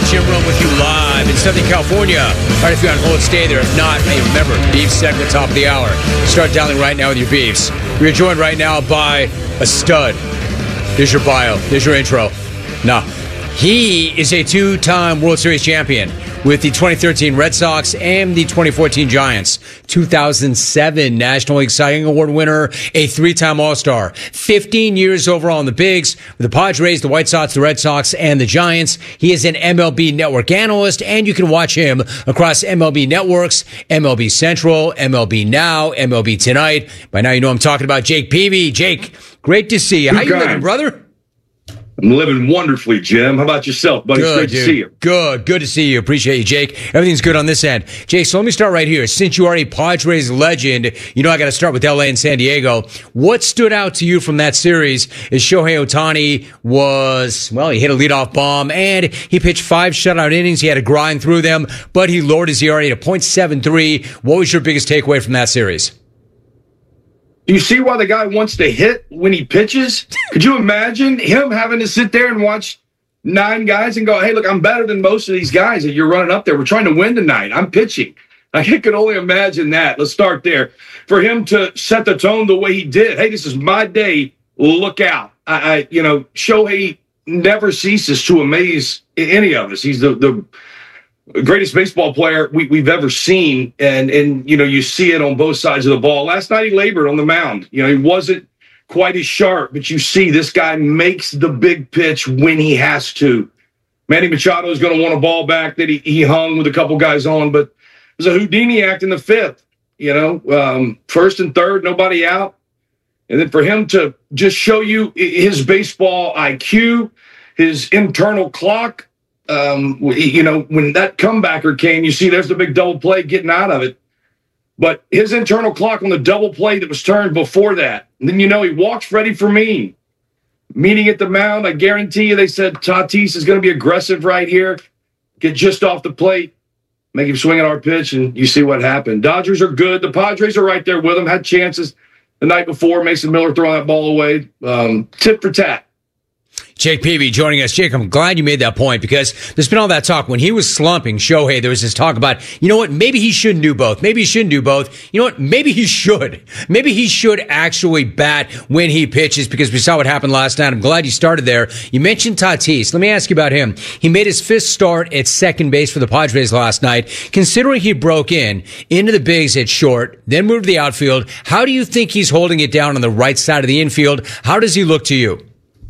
Jim Rome with you live in Southern California. All right, if you're on hold, stay there. If not, hey, remember, Beefs set at the top of the hour. Start dialing right now with your Beefs. We're joined right now by a stud. There's your bio. There's your intro. No. He is a two-time World Series champion with the 2013 Red Sox and the 2014 Giants. 2007 National League Cy Young Award winner, a three-time All-Star. 15 years overall in the Bigs with the Padres, the White Sox, the Red Sox, and the Giants. He is an MLB Network analyst, and you can watch him across MLB networks, MLB Central, MLB Now, MLB Tonight. By now, you know I'm talking about Jake Peavy. Jake, great to see you. How you living, brother? I'm living wonderfully, Jim. How about yourself, buddy? It's great to see you. Good to see you. Appreciate you, Jake. Everything's good on this end. Jake, so let me start right here. Since you are a Padres legend, you know I got to start with LA and San Diego. What stood out to you from that series is Shohei Ohtani he hit a leadoff bomb, and he pitched 5 shutout innings. He had to grind through them, but he lowered his ERA to .73. What was your biggest takeaway from that series? Do you see why the guy wants to hit when he pitches? Could you imagine him having to sit there and watch 9 guys and go, hey, look, I'm better than most of these guys that you're running up there. We're trying to win tonight. I'm pitching. I could only imagine that. Let's start there. For him to set the tone the way he did, hey, this is my day. Look out. Shohei never ceases to amaze any of us. He's the greatest baseball player we've ever seen, and you see it on both sides of the ball. Last night he labored on the mound. He wasn't quite as sharp, but you see this guy makes the big pitch when he has to. Manny Machado is going to want a ball back that he hung with a couple guys on, but it was a Houdini act in the 5th. First and third, nobody out. And then for him to just show you his baseball IQ, his internal clock, when that comebacker came, you see there's the big double play getting out of it. But his internal clock on the double play that was turned before that, and then he walks Freddie Fermin. Meeting at the mound, I guarantee you they said Tatis is going to be aggressive right here, get just off the plate, make him swing at our pitch, and you see what happened. Dodgers are good. The Padres are right there with them, had chances the night before. Mason Miller throwing that ball away. Tit for tat. Jake Peavy joining us. Jake, I'm glad you made that point because there's been all that talk. When he was slumping Shohei, there was this talk about, maybe he shouldn't do both. Maybe he shouldn't do both. Maybe he should. Maybe he should actually bat when he pitches because we saw what happened last night. I'm glad you started there. You mentioned Tatis. Let me ask you about him. He made his 5th start at second base for the Padres last night. Considering he broke into the bigs at short, then moved to the outfield, how do you think he's holding it down on the right side of the infield? How does he look to you?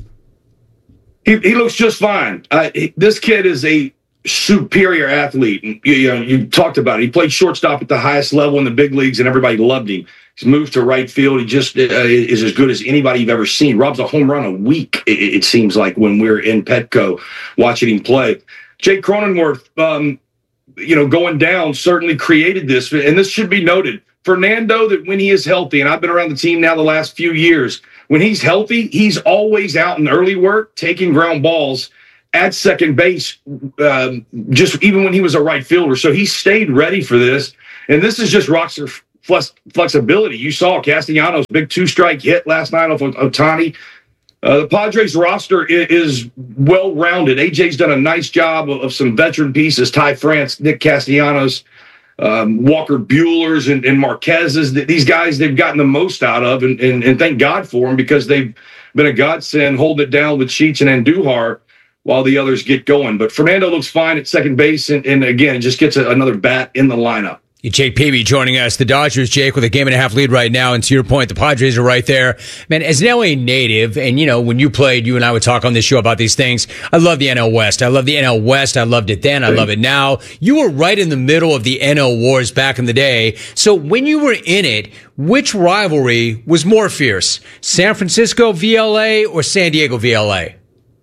He looks just fine. This kid is a superior athlete. You talked about it. He played shortstop at the highest level in the big leagues, and everybody loved him. He's moved to right field. He just is as good as anybody you've ever seen. Robs a home run a week, it seems like, when we're in Petco watching him play. Jake Cronenworth, going down certainly created this, and this should be noted. Fernando, that when he is healthy, and I've been around the team now the last few years, when he's healthy, he's always out in early work, taking ground balls at second base, just even when he was a right fielder. So he stayed ready for this. And this is just roster flexibility. You saw Castellanos' big 2-strike hit last night off Ohtani. The Padres roster is well-rounded. AJ's done a nice job of some veteran pieces, Ty France, Nick Castellanos, Walker Buehler's and Marquez's. These guys they've gotten the most out of, and thank God for them because they've been a godsend holding it down with Cheech and Andujar while the others get going. But Fernando looks fine at second base, and again, just gets another bat in the lineup. Jake Peavy joining us. The Dodgers, Jake, with a 1.5 lead right now. And to your point, the Padres are right there. Man, as an LA native, and when you played, you and I would talk on this show about these things. I love the NL West. I love the NL West. I loved it then. I love it now. You were right in the middle of the NL Wars back in the day. So when you were in it, which rivalry was more fierce? San Francisco VLA or San Diego VLA?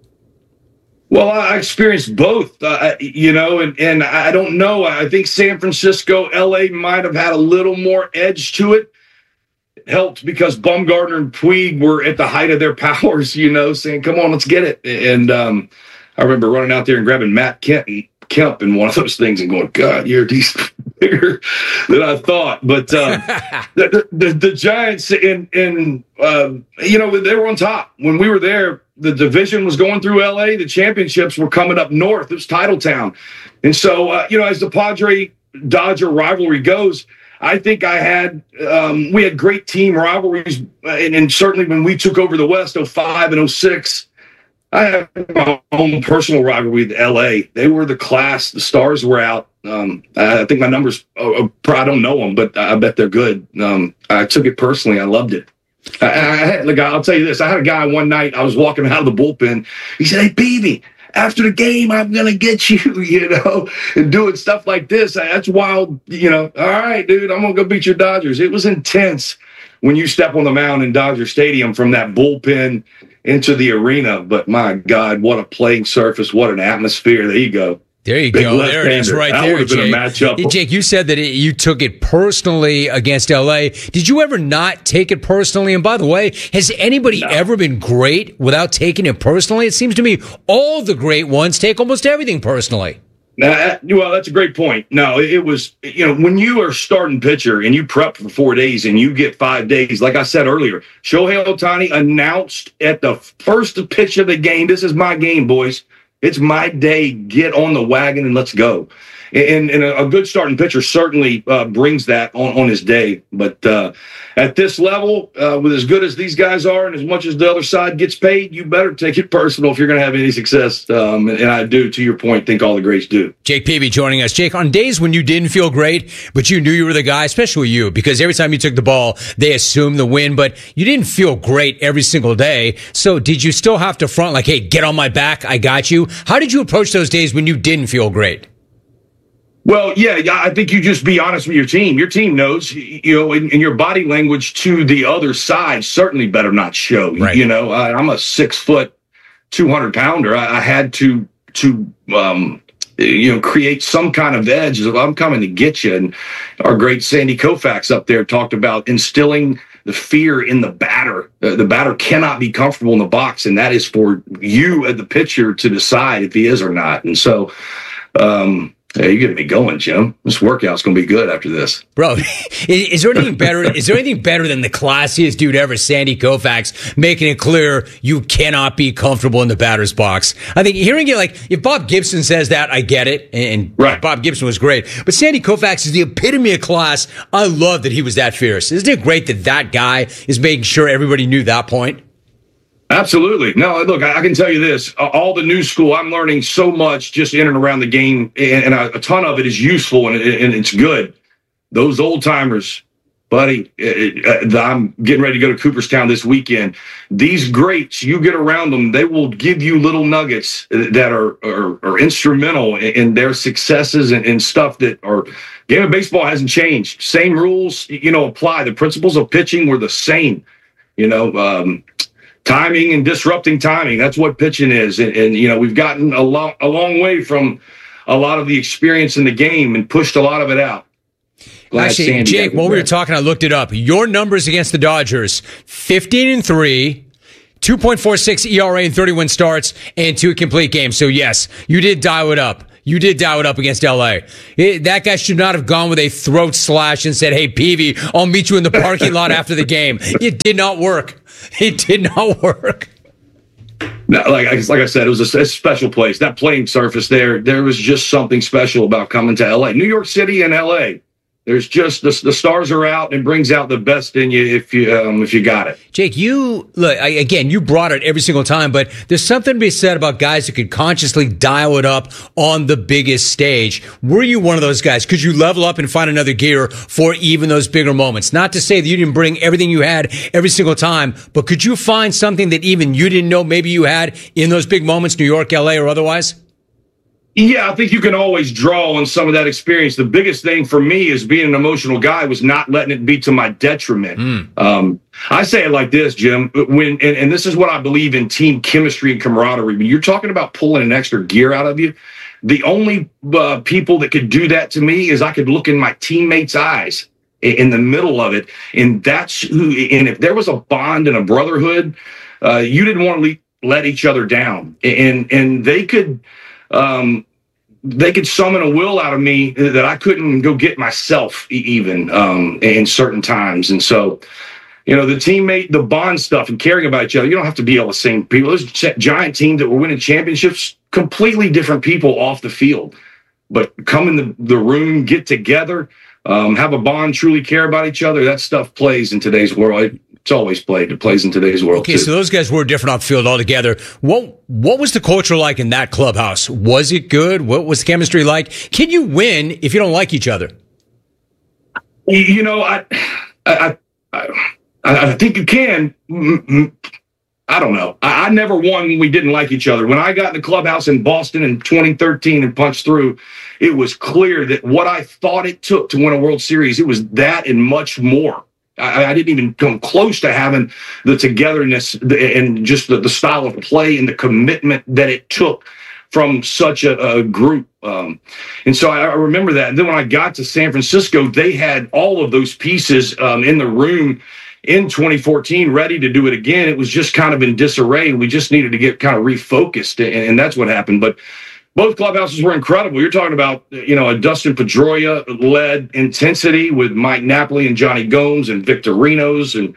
Well, I experienced both, and I don't know. I think San Francisco, LA might have had a little more edge to it. It helped because Bumgarner and Puig were at the height of their powers, saying, come on, let's get it. And I remember running out there and grabbing Matt Kemp in one of those things and going, God, you're bigger than I thought. But the Giants, they were on top. When we were there, the division was going through LA. The championships were coming up north. It was Titletown. And so, as the Padre-Dodger rivalry goes, I think we had great team rivalries. And certainly when we took over the West, 05 and 06, I have my own personal rivalry with LA. They were the class. The stars were out. I think my numbers, I don't know them, but I bet they're good. I took it personally. I loved it. I'll tell you this. I had a guy one night, I was walking out of the bullpen. He said, "Hey, Peavy, after the game, I'm going to get you, and doing stuff like this. That's wild, All right, dude, I'm going to go beat your Dodgers." It was intense when you step on the mound in Dodger Stadium from that bullpen into the arena. But my God, what a playing surface. What an atmosphere. There you go. There you go. There it is right there, Jake. Jake, you said that you took it personally against L.A. Did you ever not take it personally? And by the way, has anybody ever been great without taking it personally? It seems to me all the great ones take almost everything personally. Well, that's a great point. No, it was, when you are starting pitcher and you prep for 4 days and you get 5 days, like I said earlier, Shohei Ohtani announced at the first pitch of the game, "This is my game, boys. It's my day. Get on the wagon and let's go." And a good starting pitcher certainly brings that on his day. But at this level, with as good as these guys are and as much as the other side gets paid, you better take it personal if you're going to have any success. And I do, to your point, think all the greats do. Jake Peavy joining us. Jake, on days when you didn't feel great, but you knew you were the guy, especially you, because every time you took the ball, they assumed the win, but you didn't feel great every single day. So did you still have to front like, "Hey, get on my back, I got you"? How did you approach those days when you didn't feel great? Well, yeah, I think you just be honest with your team. Your team knows, and your body language to the other side certainly better not show. Right. I'm a 6 foot, 200 pounder. I had to create some kind of edge. I'm coming to get you. And our great Sandy Koufax up there talked about instilling the fear in the batter. The batter cannot be comfortable in the box, and that is for you as the pitcher to decide if he is or not. And so, hey, you're getting me going, Jim. This workout's going to be good after this. Bro, is there anything better? Is there anything better than the classiest dude ever, Sandy Koufax, making it clear you cannot be comfortable in the batter's box? I think hearing it, like, if Bob Gibson says that, I get it. And right. Bob Gibson was great. But Sandy Koufax is the epitome of class. I love that he was that fierce. Isn't it great that that guy is making sure everybody knew that point? Absolutely. No, look, I can tell you this. All the new school, I'm learning so much just in and around the game, and a ton of it is useful and it's good. Those old timers, buddy, I'm getting ready to go to Cooperstown this weekend. These greats, you get around them, they will give you little nuggets that are instrumental in their successes and stuff that are. Game of baseball hasn't changed. Same rules, apply. The principles of pitching were the same, timing and disrupting timing. That's what pitching is. And we've gotten a long way from a lot of the experience in the game and pushed a lot of it out. Actually, Jake, while we were talking, I looked it up. Your numbers against the Dodgers, 15-3, 2.46 ERA in 31 starts, and 2 complete games. So, yes, you did dial it up. You did dial it up against L.A. That guy should not have gone with a throat slash and said, "Hey, Peavy, I'll meet you in the parking lot after the game." It did not work. It did not work. No, like I said, it was a special place. That playing surface there was just something special about coming to L.A. New York City and L.A., there's just the stars are out and brings out the best in you if you got it. Jake, you brought it every single time, but there's something to be said about guys who could consciously dial it up on the biggest stage. Were you one of those guys? Could you level up and find another gear for even those bigger moments? Not to say that you didn't bring everything you had every single time, but could you find something that even you didn't know maybe you had in those big moments, New York, LA, or otherwise? Yeah, I think you can always draw on some of that experience. The biggest thing for me as being an emotional guy was not letting it be to my detriment. I say it like this, Jim, and this is what I believe in team chemistry and camaraderie. When you're talking about pulling an extra gear out of you, the only people that could do that to me is I could look in my teammates' eyes in the middle of it. And that's who, and if there was a bond and a brotherhood, you didn't want to let each other down. And they could summon a will out of me that I couldn't go get myself even in certain times. And so, the teammate, the bond stuff and caring about each other. You don't have to be all the same people. Those giant teams that were winning championships, completely different people off the field. But come in the room, get together, have a bond, truly care about each other. That stuff plays in today's world. It's always played. It plays in today's world. Okay, too. So those guys were different off the field altogether. What was the culture like in that clubhouse? Was it good? What was the chemistry like? Can you win if you don't like each other? I think you can. I don't know. I never won when we didn't like each other. When I got in the clubhouse in Boston in 2013 and punched through, it was clear that what I thought it took to win a World Series, it was that and much more. I didn't even come close to having the togetherness and just the style of play and the commitment that it took from such a group. And so I remember that. And then when I got to San Francisco, they had all of those pieces in the room in 2014 ready to do it again. It was just kind of in disarray. We just needed to get kind of refocused, and that's what happened. But both clubhouses were incredible. You're talking about, a Dustin Pedroia-led intensity with Mike Napoli and Johnny Gomes and Victor Rinos and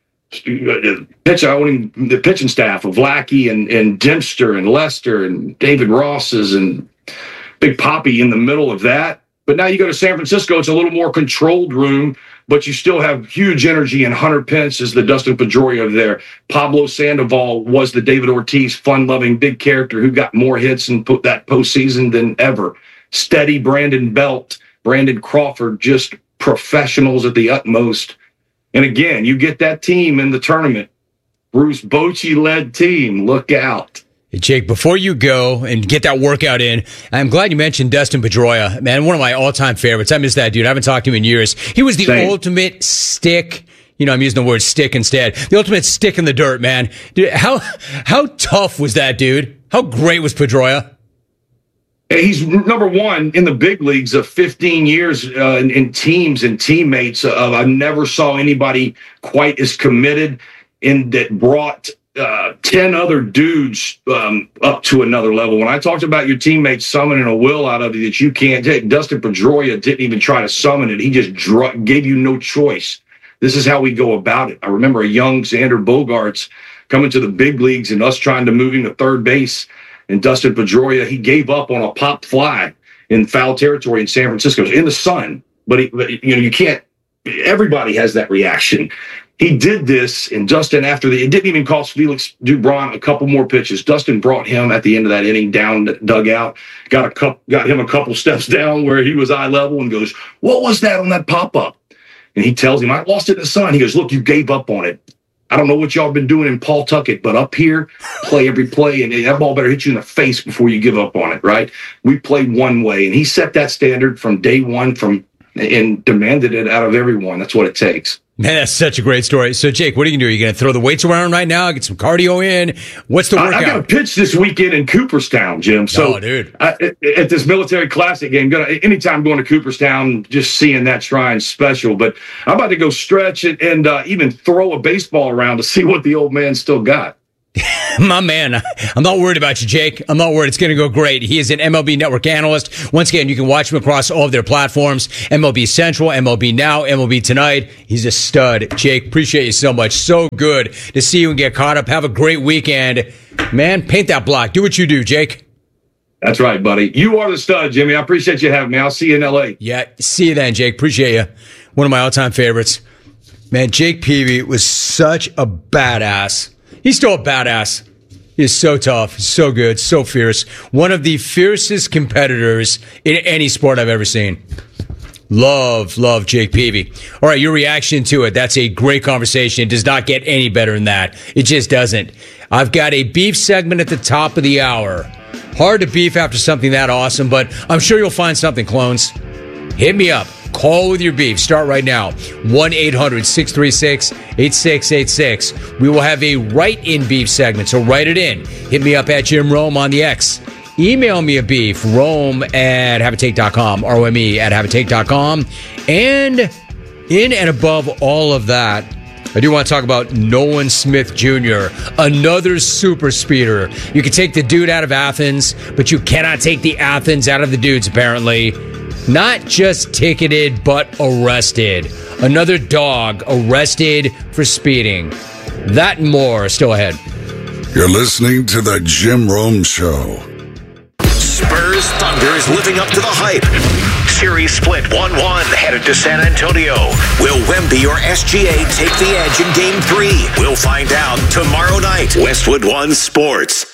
the pitching staff of Lackey and Dempster and Lester and David Ross's and Big Papi in the middle of that. But now you go to San Francisco, it's a little more controlled room, but you still have huge energy, and Hunter Pence is the Dustin Pedroia there. Pablo Sandoval was the David Ortiz, fun-loving, big character who got more hits in that postseason than ever. Steady Brandon Belt, Brandon Crawford, just professionals at the utmost. And again, you get that team in the tournament. Bruce Bochy-led team, look out. Hey, Jake, before you go and get that workout in, I'm glad you mentioned Dustin Pedroia. Man, one of my all-time favorites. I miss that dude. I haven't talked to him in years. He was the ultimate stick. I'm using the word stick instead. The ultimate stick in the dirt, man. Dude, how tough was that dude? How great was Pedroia? He's number one in the big leagues of 15 years in teams and teammates. I never saw anybody quite as committed and that brought 10 other dudes up to another level. When I talked about your teammates summoning a will out of you that you can't take, Dustin Pedroia didn't even try to summon it. He just gave you no choice. This is how we go about it. I remember a young Xander Bogaerts coming to the big leagues and us trying to move him to third base. And Dustin Pedroia, he gave up on a pop fly in foul territory in San Francisco. It was in the sun, but you can't. Everybody has that reaction. He did this, and Dustin, it didn't even cost Felix Dubron a couple more pitches. Dustin brought him at the end of that inning down the dugout, got him a couple steps down where he was eye level, and goes, "What was that on that pop up?" And he tells him, "I lost it in the sun." He goes, "Look, you gave up on it. I don't know what y'all been doing in Pawtucket, but up here, play every play, and that ball better hit you in the face before you give up on it, right? We play one way." And he set that standard from day one and demanded it out of everyone. That's what it takes. Man, that's such a great story. So, Jake, what are you going to do? Are you going to throw the weights around right now, get some cardio in? What's the workout? I got a pitch this weekend in Cooperstown, Jim. So, dude. At this military classic game, anytime going to Cooperstown, just seeing that shrine's special. But I'm about to go stretch and even throw a baseball around to see what the old man still got. My man, I'm not worried about you, Jake. I'm not worried. It's going to go great. He is an MLB Network analyst. Once again, you can watch him across all of their platforms. MLB Central, MLB Now, MLB Tonight. He's a stud. Jake, appreciate you so much. So good to see you and get caught up. Have a great weekend. Man, paint that block. Do what you do, Jake. That's right, buddy. You are the stud, Jimmy. I appreciate you having me. I'll see you in L.A. Yeah, see you then, Jake. Appreciate you. One of my all-time favorites. Man, Jake Peavy was such a badass. He's still a badass. He's so tough, so good, so fierce. One of the fiercest competitors in any sport I've ever seen. Love Jake Peavy. All right, your reaction to it. That's a great conversation. It does not get any better than that. It just doesn't. I've got a beef segment at the top of the hour. Hard to beef after something that awesome, but I'm sure you'll find something, clones. Hit me up. Call with your beef. Start right now. 1-800-636-8686. We will have a write-in beef segment, so write it in. Hit me up at Jim Rome on the X. Email me a beef, rome@haveatake.com, ROME@haveatake.com. And in and above all of that, I do want to talk about Nolan Smith Jr., another super speeder. You can take the dude out of Athens, but you cannot take the Athens out of the dudes, apparently. Not just ticketed, but arrested. Another dog arrested for speeding. That and more still ahead. You're listening to the Jim Rome Show. Spurs Thunder is living up to the hype. Series split 1-1 headed to San Antonio. Will Wemby or SGA take the edge in Game 3? We'll find out tomorrow night. Westwood One Sports.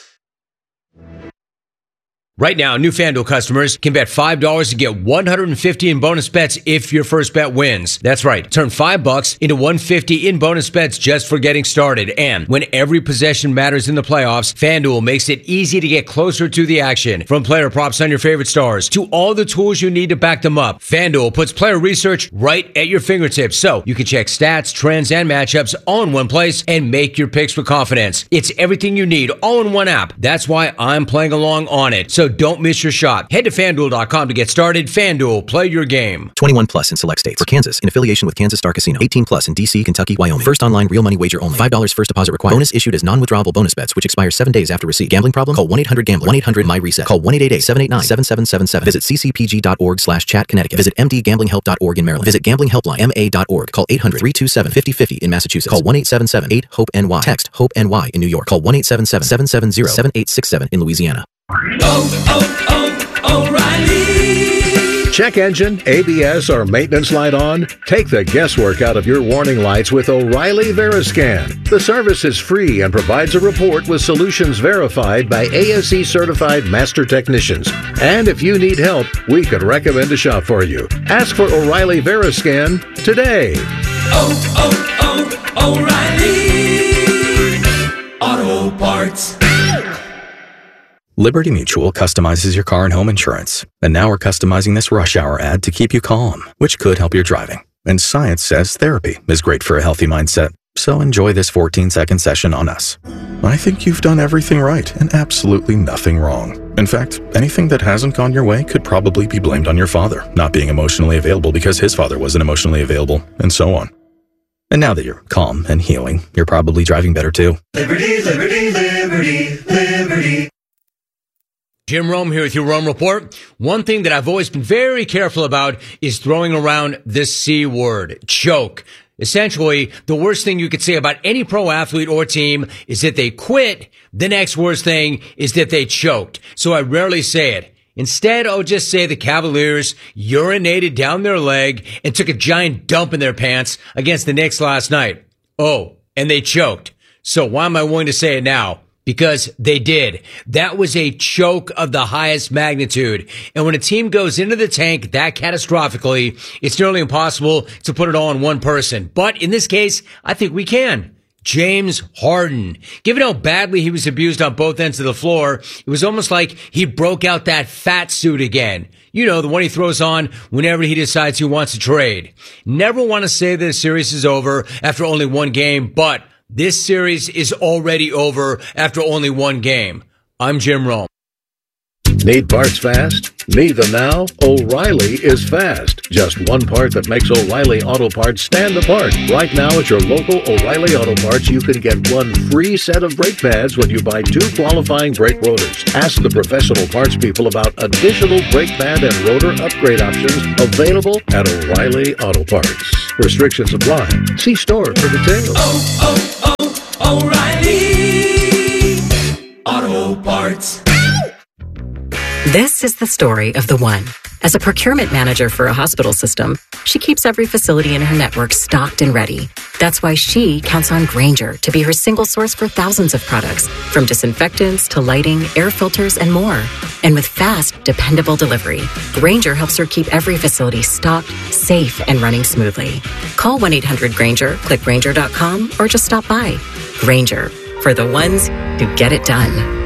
Right now, new FanDuel customers can bet $5 to get $150 in bonus bets if your first bet wins. That's right. Turn $5 into $150 in bonus bets just for getting started. And when every possession matters in the playoffs, FanDuel makes it easy to get closer to the action. From player props on your favorite stars to all the tools you need to back them up, FanDuel puts player research right at your fingertips, so you can check stats, trends, and matchups all in one place and make your picks with confidence. It's everything you need all in one app. That's why I'm playing along on it. So don't miss your shot. Head to FanDuel.com to get started. FanDuel, play your game. 21 plus in select states. For Kansas, in affiliation with Kansas Star Casino. 18 plus in D.C., Kentucky, Wyoming. First online real money wager only. $5 first deposit required. Bonus issued as non-withdrawable bonus bets, which expire 7 days after receipt. Gambling problem? Call 1-800-GAMBLER. 1-800-MY-RESET. Call 1-888-789-7777. Visit ccpg.org/chat Connecticut. Visit mdgamblinghelp.org in Maryland. Visit gamblinghelplinema.org. Call 800-327-5050 in Massachusetts. Call 1-877-8-HOPE-NY. Text HOPE-NY in New York. Call 1-877-770-7867 in Louisiana. O'Reilly. Check engine, ABS, or maintenance light on? Take the guesswork out of your warning lights with O'Reilly Veriscan. The service is free and provides a report with solutions verified by ASE certified master technicians. And if you need help, we could recommend a shop for you. Ask for O'Reilly Veriscan today. O'Reilly Auto Parts. Liberty Mutual customizes your car and home insurance. And now we're customizing this rush hour ad to keep you calm, which could help your driving. And science says therapy is great for a healthy mindset. So enjoy this 14-second session on us. I think you've done everything right and absolutely nothing wrong. In fact, anything that hasn't gone your way could probably be blamed on your father, not being emotionally available because his father wasn't emotionally available, and so on. And now that you're calm and healing, you're probably driving better too. Liberty, liberty, liberty, liberty. Jim Rome here with your Rome Report. One thing that I've always been very careful about is throwing around the C word, choke. Essentially, the worst thing you could say about any pro athlete or team is that they quit. The next worst thing is that they choked. So I rarely say it. Instead, I'll just say the Cavaliers urinated down their leg and took a giant dump in their pants against the Knicks last night. Oh, and they choked. So why am I willing to say it now? Because they did. That was a choke of the highest magnitude. And when a team goes into the tank that catastrophically, it's nearly impossible to put it all on one person. But in this case, I think we can. James Harden. Given how badly he was abused on both ends of the floor, it was almost like he broke out that fat suit again. You know, the one he throws on whenever he decides he wants to trade. Never want to say that the series is over after only one game, but this series is already over after only one game. I'm Jim Rome. Need parts fast? Need them now? O'Reilly is fast. Just one part that makes O'Reilly Auto Parts stand apart. Right now at your local O'Reilly Auto Parts, you can get one free set of brake pads when you buy 2 qualifying brake rotors. Ask the professional parts people about additional brake pad and rotor upgrade options available at O'Reilly Auto Parts. Restrictions apply. See store for details. O'Reilly Auto Parts. This is the story of the one. As a procurement manager for a hospital system, she keeps every facility in her network stocked and ready. That's why she counts on Grainger to be her single source for thousands of products, from disinfectants to lighting, air filters, and more. And with fast, dependable delivery, Grainger helps her keep every facility stocked, safe, and running smoothly. Call 1-800-GRAINGER, click Grainger.com, or just stop by. Grainger, for the ones who get it done.